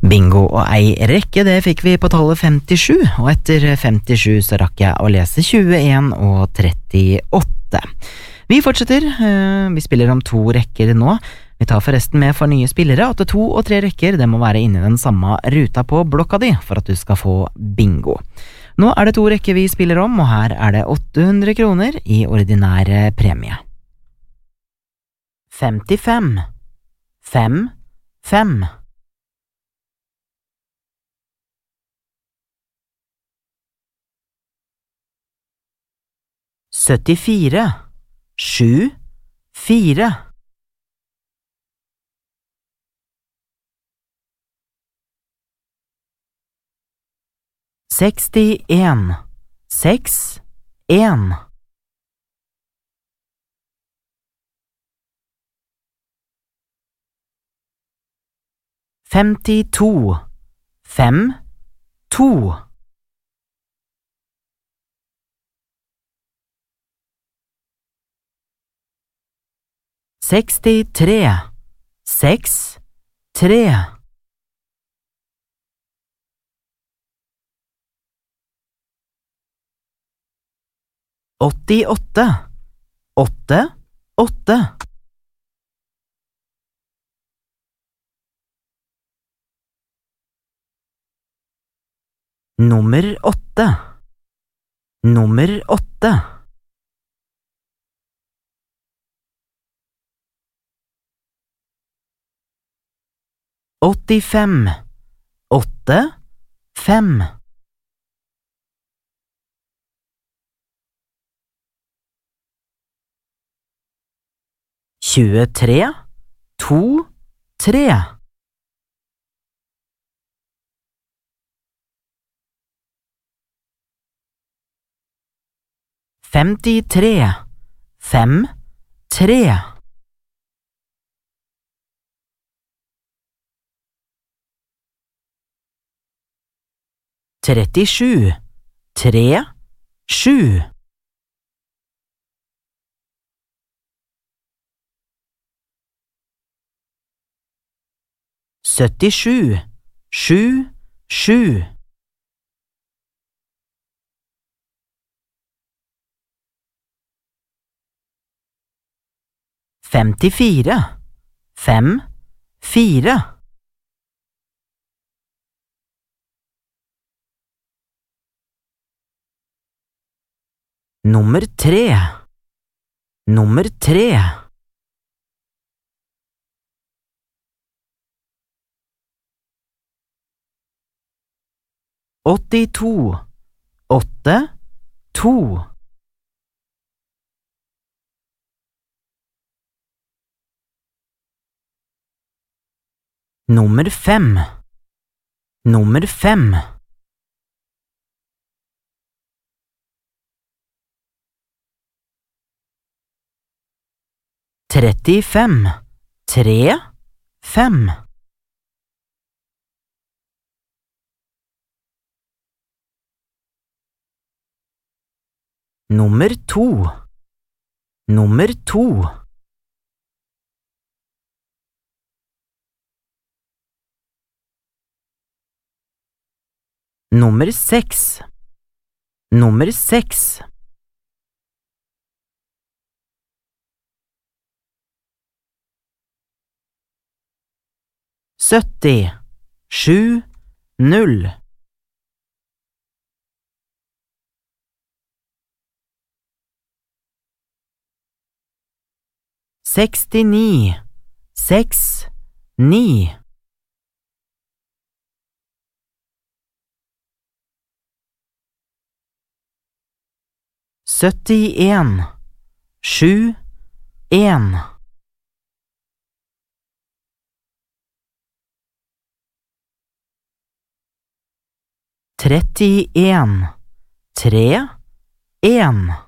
Bingo og ei rekke, det fikk vi på tallet 57, og etter 57 så rakk jeg å lese 21 og 38. Vi fortsetter, vi spiller om 2 rekker nå. Vi tar forresten med for nye spillere at 2 og 3 rekker, det må være inne i den samme ruta på blokka di for at du skal få bingo. Nå det 2 rekker vi spiller om, og her det 800 kroner i ordinære premie. 55 5 5 74 7 4 61 6 1 52 5 2 63 6 3 88 8 8 Nummer 8 Nummer 8 85 8 5 23 2 3 53 5 3 37 3 7 77 7 7 54 5 4 Nummer 3 Nummer 3 82 8 2 Nummer 5 Nummer 5 35 3 5 Nummer 2 Nummer 2 Nummer 6 Nummer 6 70 7 0 69 6 9 71 7 1 31 3 1